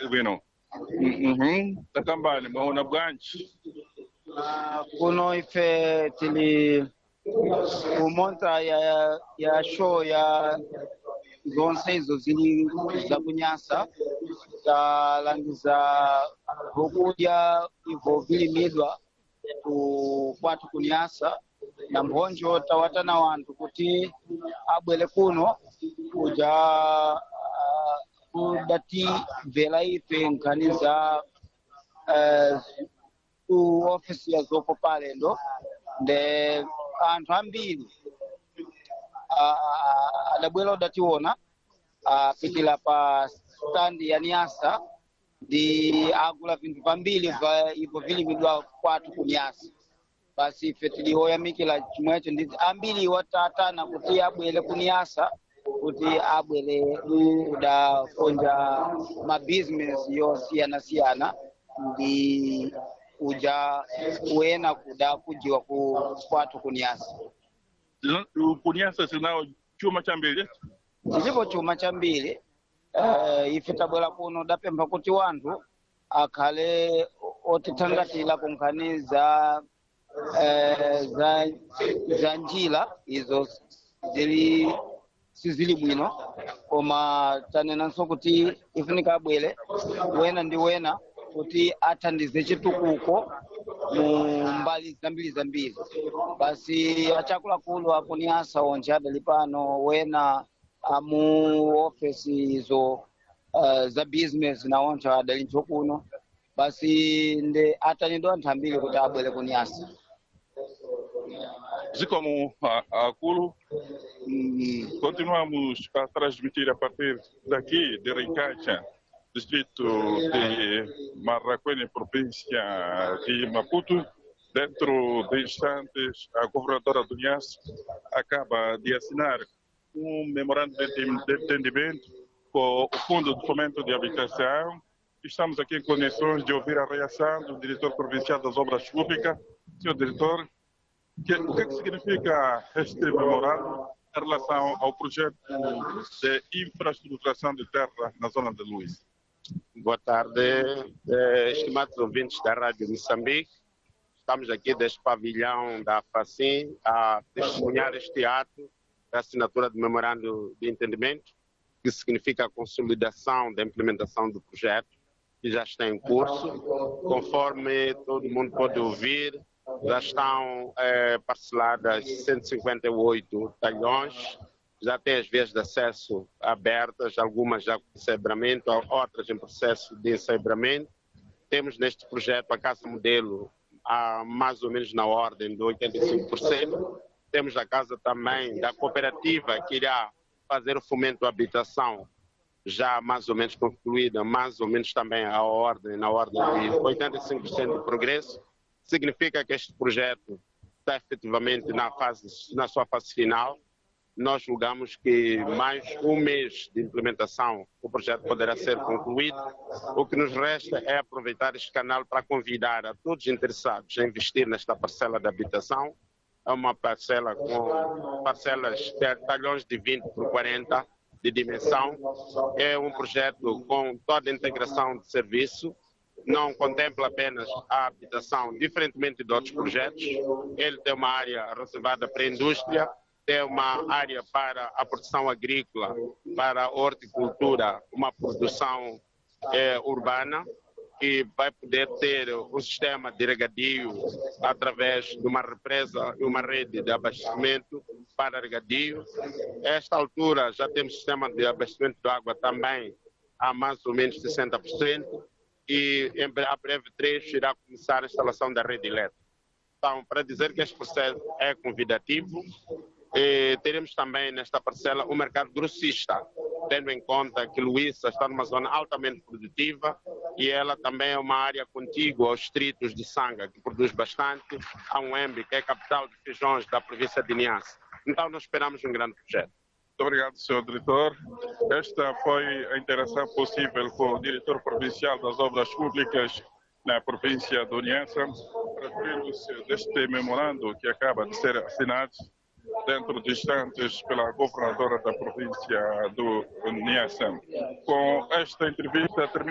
bwino. Takambani mwaona bwanji. Kuno ife tili kumonta ya show ya zonse izo zili za kunyasa talangiza vokudya ivo vilimidwa kwatu kunyasa na mbonjo tawatana wantu kuti abwele kuno kuja kudati vela ife nkaniza ku ofisi ya zopo pale ndo nde anthu ambiri adabwera udationa pitila pa standi ya Niasa ndi agula vinthu pambiri ivo vilimidwa kwatu kunyasa. Basi ife tilihoyamikila chimwecho ndi ambiri watatana kuti abwele kunyasa kuti abwele udakonja mabusiness yosiyana ndi kuja kuena kuda kujiwa kwatu kunyasa. Kunyasa sinao chuma chambili? Chilipo chuma chambili. Ife tabwela kuno dapemba kuti wantu akhale otitangatila kunkhani za njila izo sizili bwino koma tanenanso kuti ifunika abwele wena ndi wena kuti athandize chitukuko mu mbali zambiri. Basi achakuluakulu apo Niasa onje adali pano wena amu ofisi izo za business na onje adali kuno. Basi nde atanidwa anthu ambiri kuti abwele ku Niasa. Como Akulu, continuamos a transmitir a partir daqui de Ricacha, distrito de Marraquene, província de Maputo. Dentro de instantes, a governadora do Niassa acaba de assinar memorando de entendimento com o Fundo de Fomento de Habitação. Estamos aqui em condições de ouvir a reação do diretor provincial das Obras Públicas. Senhor diretor, o que significa este memorando em relação ao projeto de infraestruturação de terra na zona de Luís? Boa tarde, estimados ouvintes da Rádio Moçambique. Estamos aqui deste pavilhão da FACIM a testemunhar este ato da assinatura do memorando de entendimento, que significa a consolidação da implementação do projeto, que já está em curso. Conforme todo mundo pode ouvir, já estão parceladas 158 talhões, já tem as vias de acesso abertas, algumas já com ensabramento, outras em processo de ensabramento. Temos neste projeto a Casa Modelo mais ou menos na ordem de 85%. Temos a casa também da cooperativa que irá fazer o fomento à habitação, já mais ou menos concluída, mais ou menos também na ordem de 85% de progresso. Significa que este projeto está efetivamente na sua fase final. Nós julgamos que mais um mês de implementação o projeto poderá ser concluído. O que nos resta é aproveitar este canal para convidar a todos os interessados a investir nesta parcela de habitação. É uma parcela com parcelas de talhões de 20 por 40 de dimensão. É um projeto com toda a integração de serviço. Não contempla apenas a habitação, diferentemente de outros projetos. Ele tem uma área reservada para a indústria, tem uma área para a produção agrícola, para a horticultura, uma produção urbana, que vai poder ter um sistema de regadio através de uma represa e uma rede de abastecimento para regadio. A esta altura já temos sistema de abastecimento de água também a mais ou menos 60%. E a breve trecho irá começar a instalação da rede elétrica. Então, para dizer que este processo é convidativo, teremos também nesta parcela o mercado grossista, tendo em conta que Luísa está numa zona altamente produtiva e ela também é uma área contígua aos distritos de Sanga, que produz bastante, a Muembe, que é a capital de feijões da província de Niassa. Então, nós esperamos um grande projeto. Muito obrigado, senhor diretor. Esta foi a interação possível com o diretor provincial das Obras Públicas na província do Niassa, referindo-se deste memorando que acaba de ser assinado dentro de instantes pela governadora da província do Niassa. Com esta entrevista, termina